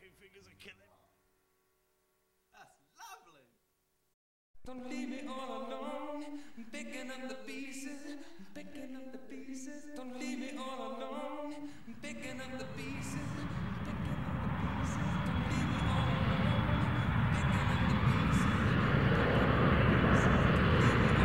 fucking fingers are killing. That's lovely. Don't leave me all alone. I'm picking up the pieces. I'm picking up the pieces. Don't leave me all alone. I'm picking up the pieces.